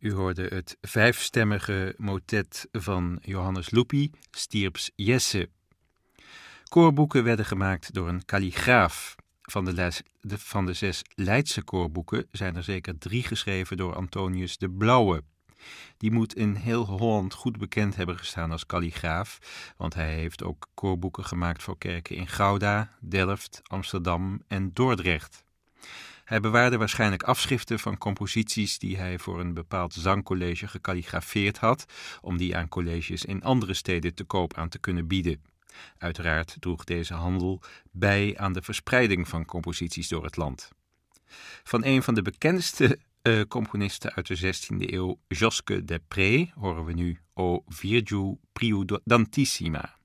U hoorde het vijfstemmige motet van Johannes Lupi, Stierps Jesse. Koorboeken werden gemaakt door een kalligraaf. Van de 6 Leidse koorboeken zijn er zeker 3 geschreven door Antonius de Blauwe. Die moet in heel Holland goed bekend hebben gestaan als kalligraaf, want hij heeft ook koorboeken gemaakt voor kerken in Gouda, Delft, Amsterdam en Dordrecht. Hij bewaarde waarschijnlijk afschriften van composities die hij voor een bepaald zangcollege gekalligrafeerd had, om die aan colleges in andere steden te koop aan te kunnen bieden. Uiteraard droeg deze handel bij aan de verspreiding van composities door het land. Van een van de bekendste componisten uit de 16e eeuw, Josque de Pré, horen we nu O Virgil Priudentissima.